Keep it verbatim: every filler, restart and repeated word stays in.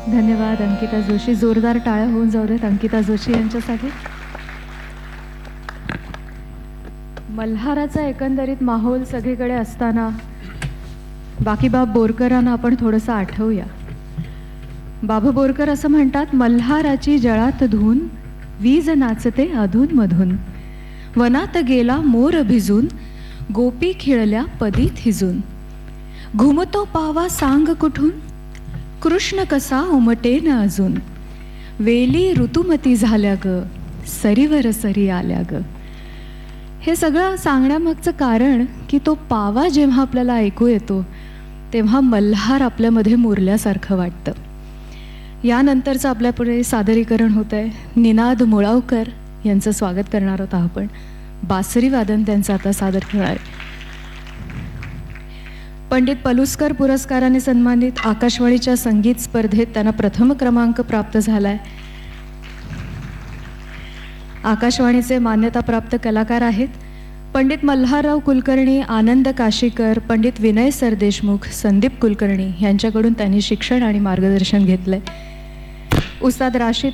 धन्यवाद अंकिता जोशी. जोरदार टाळ्या होऊन जाऊ देत अंकिता जोशी यांच्यासाठी. मल्हाराचा एकंदरीत माहोल सगळीकडे असताना बाकीबाब बोरकरांना आपण थोडंसं आठवूया. बाबा बोरकर असं म्हणतात, मल्हाराची जळात धून वीज नाचते अधून मधून, वनात गेला मोर भिजून, गोपी खिळल्या पदी थिजून, घुमतो पावा सांग कुठून, कृष्ण कसा उमटे न अजून, वेली ऋतुमती झाल्या ग, सरीवर सरी आल्या ग. हे सगळं सांगण्यामागचं कारण की तो पावा जेव्हा आपल्याला ऐकू येतो तेव्हा मल्हार आपल्यामध्ये मुरल्यासारखं वाटतं. यानंतरचं आपल्यापुढे सादरीकरण होतं आहे. निनाद मुळावकर यांचं स्वागत करणार आहोत आपण. बासरी वादन त्यांचं आता सादर करणार आहे. पंडित पलुस्कर पुरस्काराने सन्मानित आकाशवाणीच्या संगीत स्पर्धेत त्यांना प्रथम क्रमांक प्राप्त झाला आहे. आकाशवाणीचे मान्यताप्राप्त कलाकार आहेत पंडित मल्हारराव कुलकर्णी, आनंद काशीकर, पंडित विनय सरदेशमुख, संदीप कुलकर्णी यांच्याकडून त्यांनी शिक्षण आणि मार्गदर्शन घेतलंय. उस्ताद राशीद